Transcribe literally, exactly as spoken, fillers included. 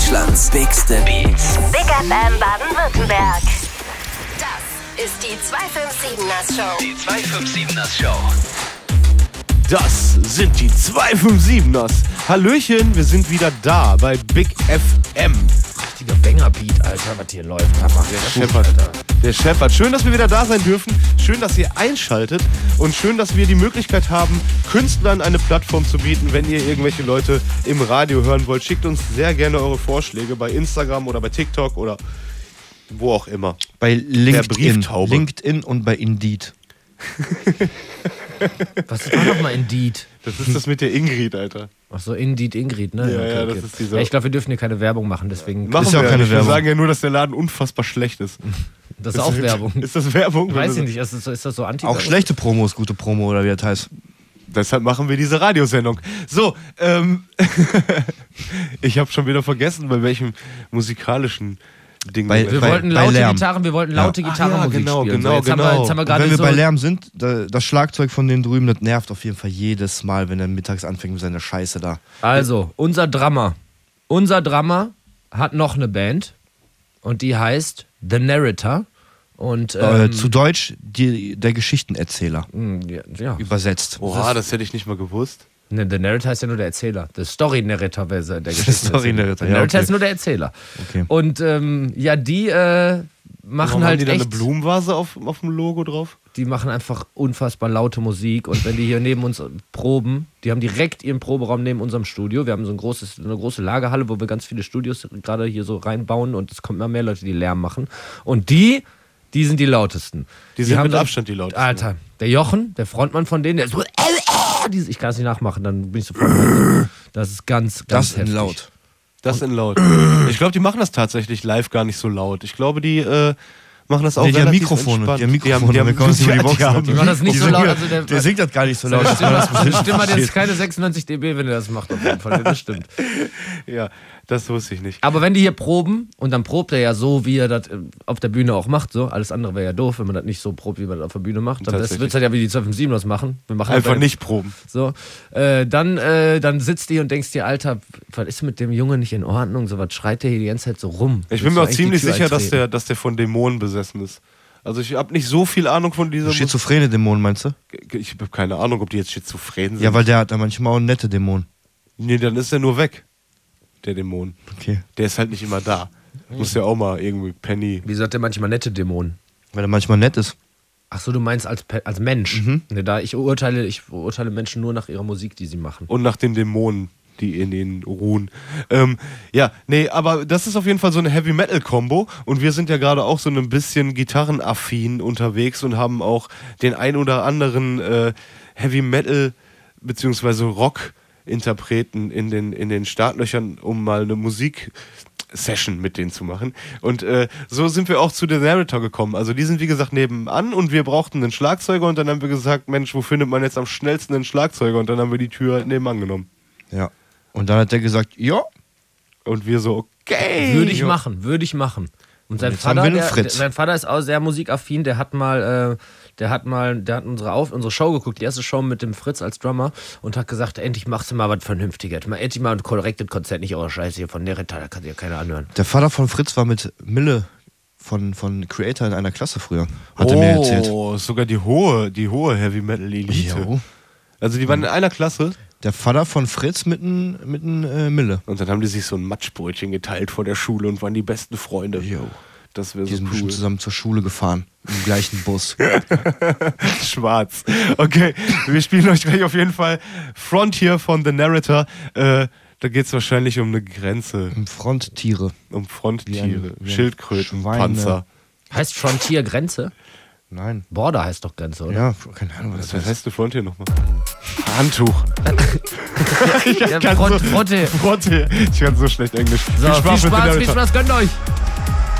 Deutschlands bigste Beats. Big F M Baden-Württemberg. Das ist die zweihundertsiebenundfünfzigers Show. Die zweihundertsiebenundfünfzigers Show. Das sind die zweihundertfünfundsiebzigers. Hallöchen, wir sind wieder da bei Big F M. Richtiger Banger-Beat, Alter, was hier läuft. Hammer. Der Shepard, der Shepard. Schön, dass wir wieder da sein dürfen. Schön, dass ihr einschaltet. Und schön, dass wir die Möglichkeit haben, Künstlern eine Plattform zu bieten. Wenn ihr irgendwelche Leute im Radio hören wollt, schickt uns sehr gerne eure Vorschläge bei Instagram oder bei TikTok oder wo auch immer. Bei LinkedIn, Brieftaube. LinkedIn und bei Indeed. Was war nochmal Indeed? Das ist das mit der Ingrid, Alter. Ach so, Indeed Ingrid, ne? Ja, okay, ja, okay. das ist diese. Ja, ich glaube, wir dürfen hier keine Werbung machen, deswegen. Machen Ist ja auch wir keine nicht. Wir Werbung. sagen ja nur, dass der Laden unfassbar schlecht ist. Das ist auch Werbung. Ist das Werbung? Weiß ich nicht, ist das so, ist das so anti Auch schlechte Promo ist gute Promo, oder wie das heißt. Deshalb machen wir diese Radiosendung. So, ähm, ich habe schon wieder vergessen, bei welchem musikalischen Ding Bei- wir Wir bei- wollten bei laute Lärm. Gitarren, wir wollten laute Ja. Ach Gitarrenmusik ja, genau, spielen. genau, so, jetzt Haben wir, genau. jetzt haben wir Und gerade wenn wir so bei Lärm sind, da, das Schlagzeug von den drüben, das nervt auf jeden Fall jedes Mal, wenn er mittags anfängt mit seiner Scheiße da. Also, unser Drummer. Unser Drummer hat noch eine Band und die heißt The Narrator. Und, ähm, äh, zu Deutsch die, der Geschichtenerzähler. mh, ja, ja. Übersetzt. Oha, das hätte ich nicht mal gewusst. Ne, der Narrator heißt ja nur der Erzähler. Der Story-Narrator wäre der Geschichte. Story-Narrator, Der ja, Narrator okay. ist nur der Erzähler. Okay. Und ähm, ja, die äh, machen Warum halt haben die da echt, eine Blumenvase auf, auf dem Logo drauf? die machen einfach unfassbar laute Musik. Und wenn die hier neben uns proben, die haben direkt ihren Proberaum neben unserem Studio. Wir haben so ein großes, eine große Lagerhalle, wo wir ganz viele Studios gerade hier so reinbauen und es kommen immer mehr Leute, die Lärm machen. Und die, die sind die lautesten. Die sind haben mit dann- Abstand die lautesten. Alter, der Jochen, der Frontmann von denen, der ist so, ich kann es nicht nachmachen, dann bin ich sofort leise. Das ist ganz, ganz Das in heftig. laut. Das in laut. Ich glaube, die machen das tatsächlich live gar nicht so laut. Ich glaube, die äh, machen das auch Nee, die haben relativ Mikrofone, entspannt. die haben Mikrofone, die haben, wir kommen nicht über die Boxen. haben, Die machen das nicht Die so singen- laut. Also der, Der singt das gar nicht so laut. seine Das Stimme, war das seine Stimme hat jetzt passiert. keine sechsundneunzig dB, wenn er das macht. Auf jeden Fall, das stimmt. Ja, das wusste ich nicht. Aber wenn die hier proben, und dann probt er ja so, wie er das äh, auf der Bühne auch macht, so, alles andere wäre ja doof, wenn man das nicht so probt, wie man das auf der Bühne macht. Dann Tatsächlich. wird es halt ja wie die zweihundertsiebenundfünfzigers machen. Wir machen Einfach halt bei- nicht proben. So, äh, dann, äh, dann sitzt ihr und denkst dir, Alter, was ist mit dem Jungen nicht in Ordnung? So was schreit der hier die ganze Zeit so rum. Ich Willst bin du mir auch eigentlich ziemlich die Tür sicher, dass eintreten? der, dass der von Dämonen besessen ist. Also ich habe nicht so viel Ahnung von dieser Musik. Schizophrene Dämonen, meinst du? Ich habe keine Ahnung, ob die jetzt schizophren sind. Ja, weil der hat da manchmal auch nette Dämonen. Nee, dann ist er nur weg, der Dämon. Okay. Der ist halt nicht immer da. Muss ja auch mal irgendwie Penny. Wie sagt der manchmal nette Dämonen? Weil er manchmal nett ist. Ach so, du meinst als, Pe- als Mensch. Mhm. Ne, da ich urteile, ich urteile Menschen nur nach ihrer Musik, die sie machen. Und nach den Dämonen, die in ihnen ruhen. Ähm, ja, nee, aber das ist auf jeden Fall so eine Heavy-Metal-Kombo. Und wir sind ja gerade auch so ein bisschen gitarrenaffin unterwegs und haben auch den ein oder anderen äh, Heavy-Metal- bzw. Rock-Interpreten in den, in den Startlöchern, um mal eine Musik-Session mit denen zu machen. Und äh, so sind wir auch zu The Narrator gekommen. Also die sind wie gesagt nebenan und wir brauchten einen Schlagzeuger und dann haben wir gesagt, Mensch, wo findet man jetzt am schnellsten einen Schlagzeuger? Und dann haben wir die Tür halt nebenan genommen. Ja. Und dann hat der gesagt, ja. Und wir so, okay. Würde ich machen, würde ich machen. Und sein jetzt haben Vater, wir einen der, Fritz. der, sein Vater ist auch sehr musikaffin, der hat mal, äh, der hat mal, der hat unsere, Auf, unsere Show geguckt, die erste Show mit dem Fritz als Drummer und hat gesagt, endlich machst du mal was Vernünftiges. Mal, endlich mal ein korrektes Konzert, nicht eure Scheiße hier von Nerita, da kann sich ja keiner anhören. Der Vater von Fritz war mit Mille von, von Creator in einer Klasse früher. Hat er mir erzählt. Oh, sogar die hohe, die hohe Heavy Metal Elite. Jo. Also die waren in einer Klasse Der Vater von Fritz mit einem mit n, äh, Mille. und dann haben die sich so ein Matschbrötchen geteilt vor der Schule und waren die besten Freunde. Jo. Das wäre Die so sind cool. bestimmt zusammen zur Schule gefahren. Im gleichen Bus. Schwarz. Okay, wir spielen euch gleich auf jeden Fall Frontier von The Narrator. Äh, da geht es wahrscheinlich um eine Grenze, Im Fronttiere. um Fronttiere, Wie ein- wie ein Schildkröten, Schweine. Panzer. Heißt Frontier Grenze? Nein. Border heißt doch Grenze, oder? Ja, keine Ahnung, was das Was heißt. heißt du Frontier nochmal? Handtuch. ich Ja, kann Front, so, Fronte. Frontier. Ich kann so schlecht Englisch. So, viel mit The Spaß, viel Narrator. Spaß, gönnt euch.